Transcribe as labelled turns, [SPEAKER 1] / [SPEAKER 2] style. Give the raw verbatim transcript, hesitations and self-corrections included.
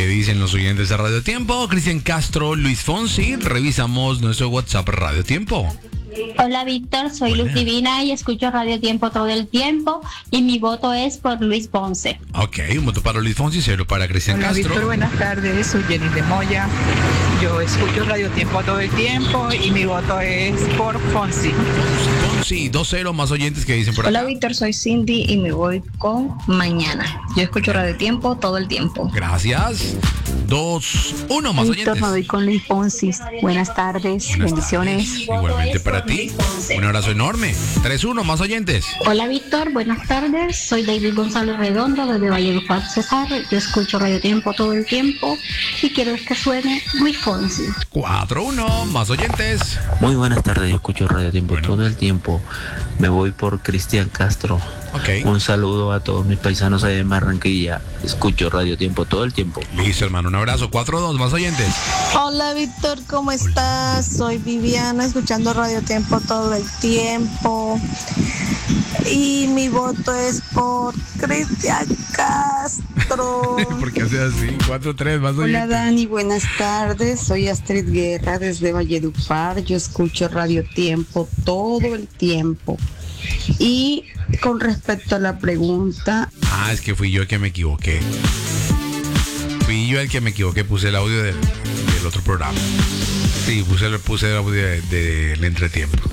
[SPEAKER 1] ¿Qué dicen los oyentes de Radio Tiempo? Cristian Castro, Luis Fonsi. Revisamos nuestro WhatsApp Radio Tiempo.
[SPEAKER 2] Hola Víctor, soy
[SPEAKER 1] Buena.
[SPEAKER 2] Luz Divina y escucho Radio Tiempo todo el tiempo y mi voto es por Luis Ponce.
[SPEAKER 1] Ok, un voto para Luis Fonsi, cero para Cristian
[SPEAKER 3] Hola
[SPEAKER 1] Castro.
[SPEAKER 3] Víctor, buenas tardes, soy Jenny de Moya. Yo escucho Radio Tiempo todo el tiempo y mi voto es por Fonsi.
[SPEAKER 1] Fonsi, dos cero, más oyentes que dicen por acá.
[SPEAKER 4] Hola Víctor, soy Cindy y me voy con Mañana. Yo escucho Radio Tiempo todo el tiempo.
[SPEAKER 1] Gracias. dos uno, más
[SPEAKER 5] Víctor,
[SPEAKER 1] oyentes.
[SPEAKER 5] me voy con Luis Ponce. Buenas tardes,
[SPEAKER 1] Buenas
[SPEAKER 5] bendiciones.
[SPEAKER 1] tardes. Igualmente para ti. Un abrazo enorme. tres uno, más oyentes.
[SPEAKER 2] Hola Víctor, buenas tardes, soy David González Redondo desde Valledupar, Cesar. Yo escucho Radio Tiempo todo el tiempo y quiero que suene Luis Fonsi.
[SPEAKER 1] cuatro uno, más oyentes.
[SPEAKER 6] Muy buenas tardes, yo escucho Radio Tiempo
[SPEAKER 1] Bueno.
[SPEAKER 6] todo el tiempo. Me voy por Cristian Castro.
[SPEAKER 1] Ok.
[SPEAKER 6] Un saludo a todos mis paisanos ahí en Barranquilla. Escucho Radio Tiempo todo el tiempo.
[SPEAKER 1] Listo, hermano. Un abrazo. cuatro dos, más oyentes.
[SPEAKER 7] Hola Víctor, ¿cómo estás? Soy Viviana, escuchando Radio Tiempo todo el tiempo. Y mi voto es por Cristian Castro.
[SPEAKER 1] ¿Por qué hace así? cuatro tres, más
[SPEAKER 8] Hola
[SPEAKER 1] oyentes.
[SPEAKER 8] Dani, buenas tardes. Soy Astrid Guerra desde Valledupar. Yo escucho Radio Tiempo todo el tiempo. Y con respecto a la pregunta,
[SPEAKER 1] Ah, es que fui yo el que me equivoqué. Fui yo el que me equivoqué. Puse el audio del, del otro programa. Sí, puse, el- puse el audio de- del entretiempo.